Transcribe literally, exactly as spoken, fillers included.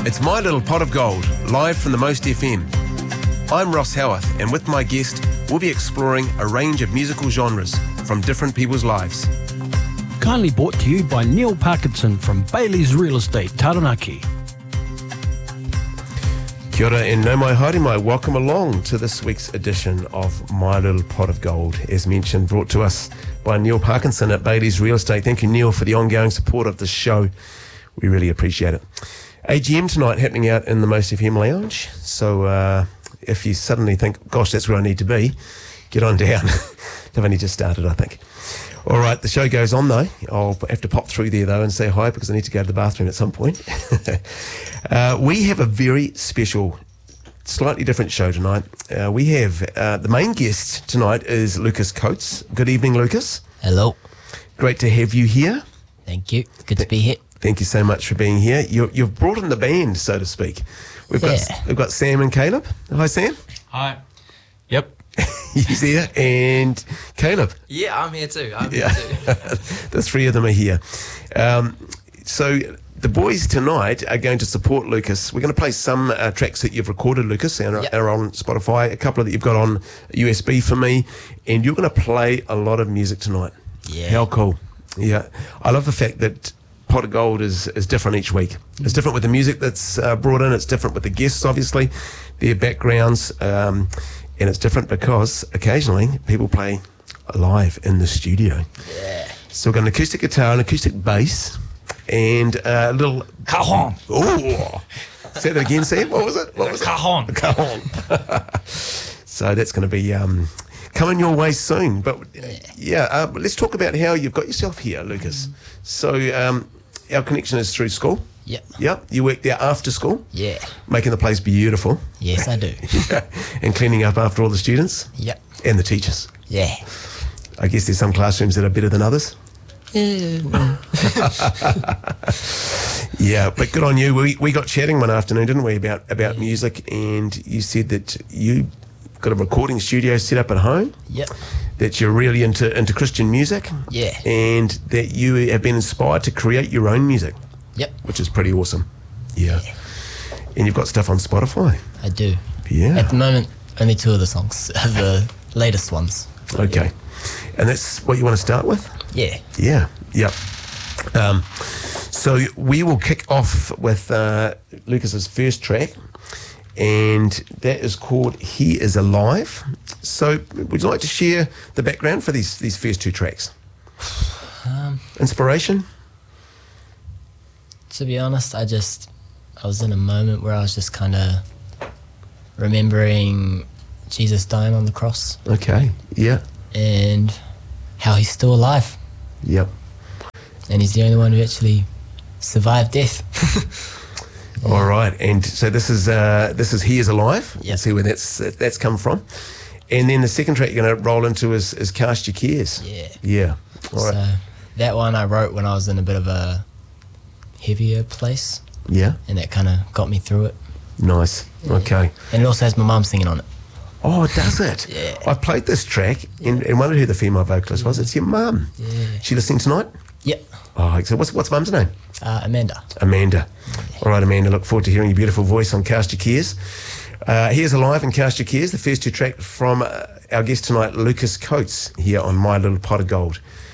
It's My Little Pot of Gold, live from the Most F M. I'm Ross Howarth, and with my guest, we'll be exploring a range of musical genres from different people's lives. Kindly brought to you by Neil Parkinson from Bailey's Real Estate, Taranaki. Kia ora and no mai haere mai. Welcome along to this week's edition of My Little Pot of Gold, as mentioned, brought to us by Neil Parkinson at Bailey's Real Estate. Thank you, Neil, for the ongoing support of this show. We really appreciate it. A G M tonight happening out in the Most F M Lounge. So uh, if you suddenly think, gosh, that's where I need to be, get on down. They've only just started, I think. All right, the show goes on, though. I'll have to pop through there, though, and say hi because I need to go to the bathroom at some point. uh, we have a very special, slightly different show tonight. Uh, we have uh, the main guest tonight is Lucas Coates. Good evening, Lucas. Hello. Great to have you here. Thank you. Good to be here. Thank you so much for being here. You, you've brought in the band, so to speak. We've got Yeah. we've got Sam and Caleb. Hi, Sam. Hi. Yep. He's here, and Caleb. Yeah, I'm here too. I'm Yeah, here too. the three of them are here. Um, so the boys tonight are going to support Lucas. We're going to play some uh, tracks that you've recorded, Lucas, and are, Yep. are on Spotify. A couple that you've got on U S B for me, and you're going to play a lot of music tonight. Yeah. How cool! Yeah, I love the fact that Pot of Gold is, is different each week. It's different with the music that's uh, brought in. It's different with the guests, obviously, their backgrounds, um, and it's different because occasionally people play live in the studio. Yeah. So we've got an acoustic guitar, an acoustic bass, and a little Cajon. Oh, say that again, Sam. What was it? What was it? Cajon. Cajon. So that's going to be um, coming your way soon. But yeah, uh, let's talk about how you've got yourself here, Lucas. So um, our connection is through school. Yep. Yep. You work there after school, Yeah. making the place beautiful, Yes, I do. and cleaning up after all the students Yep. and the teachers. Yeah. I guess there's some classrooms that are better than others. Yeah. Yeah, but good on you. We we got chatting one afternoon, didn't we, about about music, and you said that you got a recording studio set up at home, Yep. that you're really into into Christian music, Yeah. and that you have been inspired to create your own music, Yep. which is pretty awesome. Yeah. And you've got stuff on Spotify. I do. Yeah. At the moment, only two of the songs are the latest ones. Okay. And that's what you want to start with? Yeah. Yeah, yep. Um, so we will kick off with uh, Lucas's first track, and that is called He Is Alive. So would you like to share the background for these, these first two tracks? Um, Inspiration? to be honest, I just, I was in a moment where I was just kind of remembering Jesus dying on the cross Okay, yeah, and how he's still alive. yep. And he's the only one who actually survived death. All right, and so this is uh, this is He Is Alive. Yep. See where that's that's come from. And then the second track you're going to roll into is, is Cast Your Cares. Yeah. Yeah, all right. So that one I wrote when I was in a bit of a heavier place, Yeah, and that kind of got me through it. nice. Okay. And it also has my mum singing on it. Oh, does it? Yeah. I played this track and, and wondered who the female vocalist was. It's your mum. Yeah. She listening tonight? Yep. Oh, so what's what's mum's name? Uh, Amanda. Amanda. All right, Amanda, look forward to hearing your beautiful voice on Cast Your Cares. Uh, Here's Alive and Cast Your Cares, the first two tracks from uh, our guest tonight, Lucas Coates, here on My Little Pot of Gold.